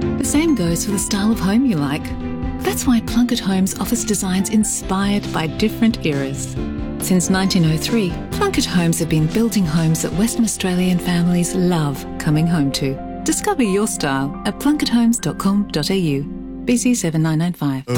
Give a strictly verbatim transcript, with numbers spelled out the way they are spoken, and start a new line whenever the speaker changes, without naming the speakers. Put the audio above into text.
The same goes for the style of home you like. That's why Plunket Homes offers designs inspired by different eras. Since nineteen oh three, Plunket Homes have been building homes that Western Australian families love coming home to. Discover your style at plunket homes dot com dot a u. B C seven nine nine five.